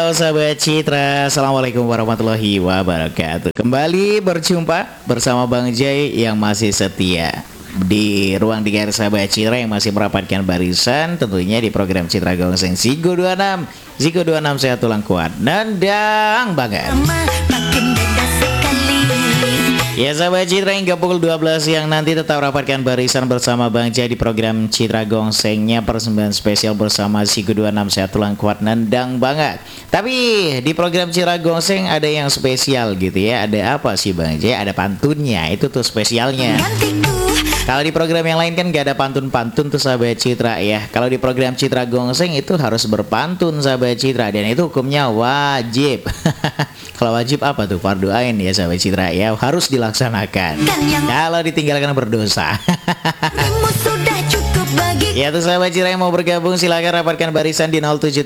Halo sahabat Citra, Assalamualaikum warahmatullahi wabarakatuh. Kembali berjumpa bersama Bang Jay yang masih setia di ruang dengar sahabat Citra yang masih merapatkan barisan, tentunya di program Citra Gongseng Zigo 26. Zigo 26 sehat tulang kuat, nendang banget. Ya sahabat Citra, hingga pukul 12 siang nanti tetap rapatkan barisan bersama Bang Jay di program Citra Gongsengnya, persembahan spesial bersama Zigo 26 sehat tulang kuat, nendang banget. Tapi di program Citra Gongseng ada yang spesial gitu ya. Ada apa sih Bang Jay? Ada pantunnya, itu tuh spesialnya. Kalau di program yang lain kan gak ada pantun-pantun tuh sahabat Citra ya. Kalau di program Citra Gongseng itu harus berpantun sahabat Citra, dan itu hukumnya wajib. Kalau wajib apa tuh? Fardu ain ya sahabat Citra ya, harus dilaksanakan. Kalau ditinggalkan berdosa. Ya tuh sahabat Citra yang mau bergabung silakan rapatkan barisan di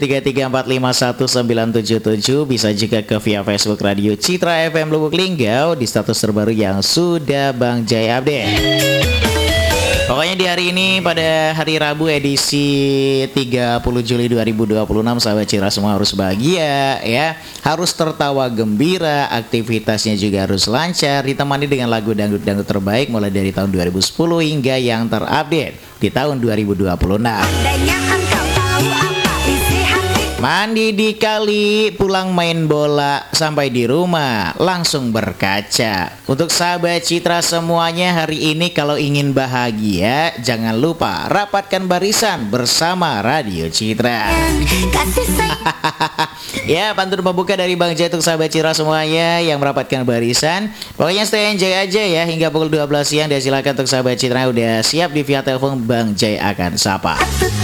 0733451977. Bisa juga ke via Facebook Radio Citra FM Lubuk Linggau di status terbaru yang sudah Bang Jay update. Pokoknya di hari ini pada hari Rabu edisi 30 Juli 2026 sahabat Citra semua harus bahagia ya. Harus tertawa gembira, aktivitasnya juga harus lancar, ditemani dengan lagu dangdut-dangdut terbaik mulai dari tahun 2010 hingga yang terupdate di tahun 2026. Mandi di kali, pulang main bola, sampai di rumah langsung berkaca. Untuk sahabat Citra semuanya hari ini kalau ingin bahagia, jangan lupa rapatkan barisan bersama Radio Citra. Ya, pantun pembuka dari Bang Jay untuk sahabat Citra semuanya yang merapatkan barisan. Pokoknya stay enjoy aja ya hingga pukul 12 siang, dan silakan untuk sahabat Citra udah siap di via telepon, Bang Jay akan sapa.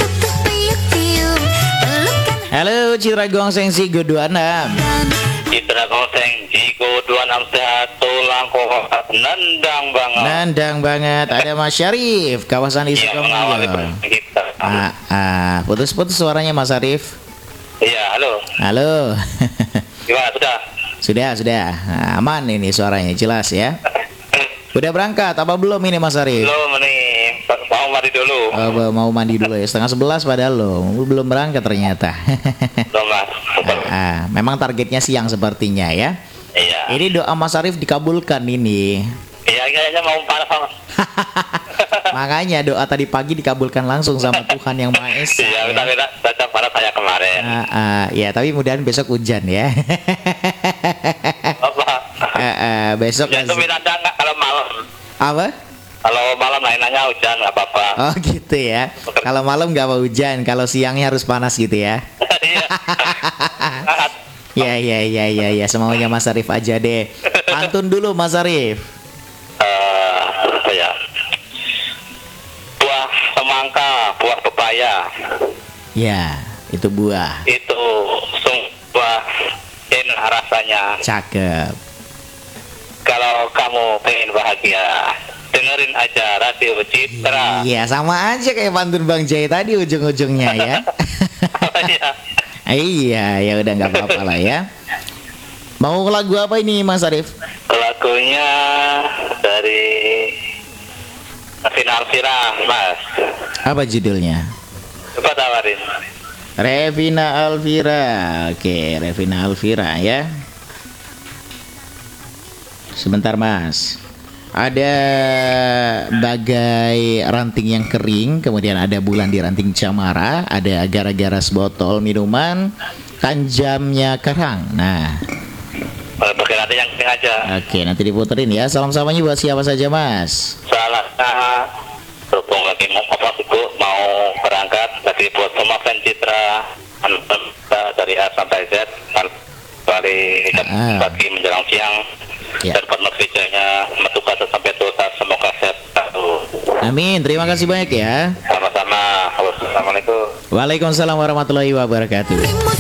Halo Citra Gongseng Zigo 26. Citra Gongseng Zigo 26 sehat tulang kuat, nendang banget. Nendang banget. Ada Mas Syarif, kawasan Isu Kamulyo. Putus-putus suaranya Mas Syarif. Iya, halo. Halo. Gimana, sudah? Sudah. Nah, aman ini suaranya, jelas ya. Udah berangkat apa belum ini Mas Syarif? Belum nih, mau mandi dulu. Oh, mau mandi dulu ya, 10:30 padahal lo belum berangkat ternyata. Belum Mas. Memang targetnya siang sepertinya ya. Iya. Ini doa Mas Syarif dikabulkan ini. Iya, kayaknya mau panas banget. Makanya doa tadi pagi dikabulkan langsung sama Tuhan Yang Maha Esa. Iya, kita baca panas saya kemarin. Ya, tapi mudahan besok hujan ya. Apa? Besok hujan itu minatnya enggak kalau malam. Apa? Kalau malam lainnya hujan nggak apa-apa. Oh gitu ya. Kalau malam nggak mau hujan, kalau siangnya harus panas gitu ya. Ya, semaunya Mas Arif aja deh. Pantun dulu Mas Arif. Apa ya? Buah semangka, buah pepaya. Ya, itu buah. Itu sumpah enak rasanya. Cakep. Kalau kamu pengen bahagia, dengerin aja Radio Citra. Iya, sama aja kayak pantun Bang Jay tadi ujung-ujungnya ya. Iya, ya udah nggak apa-apa lah ya. Mau lagu apa ini Mas Arif? Lagunya dari Revina Alvira, Mas. Apa judulnya? Coba tawarin. Revina Alvira. Oke, Revina Alvira ya. Sebentar Mas. Ada bagai ranting yang kering, kemudian ada bulan di ranting cemara, ada gara-gara sebotol minuman, kan jamnya kerang. Nah, Pakai ranting yang kering aja. oke, nanti diputerin ya. Salam-salamnya buat siapa saja Mas? Salahnya berhubung lagi mau berangkat, lagi buat semua fans Citra dari A sampai Z, dari pagi menjelang siang. Ya. Dan penuh kerjanya metukas sampai tuntas, semoga sehat. Amin, terima kasih banyak ya. Sama-sama. Assalamualaikum. Waalaikumsalam warahmatullahi wabarakatuh.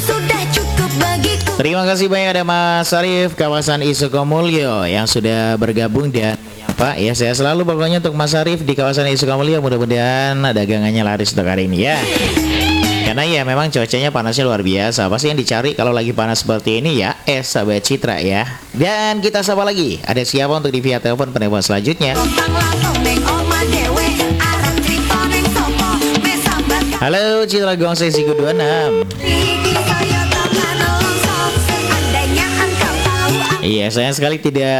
Terima kasih banyak ada Mas Syarif kawasan Isu Kamulyo yang sudah bergabung dan menyapa ya. Saya selalu pokoknya untuk Mas Syarif di kawasan Isu Kamulyo, mudah-mudahan dagangannya laris untuk hari ini ya. Karena ya memang cuacanya panasnya luar biasa. Apa sih yang dicari kalau lagi panas seperti ini ya? Sahabat Citra ya. Dan kita sapa lagi. Ada siapa untuk di via telepon penelpon selanjutnya? Halo Citra Gongseng Zigo 26. Iya, sayang sekali tidak